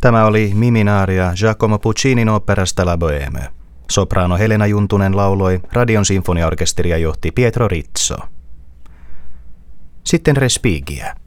Tämä oli Miminaria Giacomo Puccinin oopperasta La Bohème. Sopraano Helena Juntunen lauloi, Radion sinfoniaorkesteria johti Pietro Rizzo. Sitten Respighiä.